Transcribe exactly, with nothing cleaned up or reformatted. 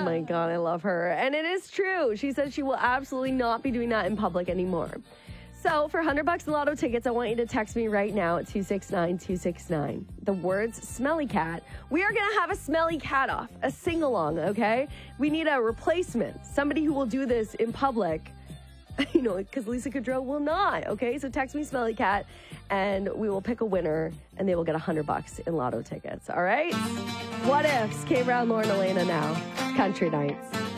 my God, I love her. And it is true. She says she will absolutely not be doing that in public anymore. So for one hundred bucks lotto tickets, I want you to text me right now at two six nine two six nine. The words smelly cat. We are going to have a smelly cat off, a sing-along, okay? We need a replacement, somebody who will do this in public, you know, because Lisa Kudrow will not, okay? So text me smelly cat, and we will pick a winner, and they will get one hundred bucks in lotto tickets, all right? What ifs? Kate Brown, Lauren Elena now. Country Nights.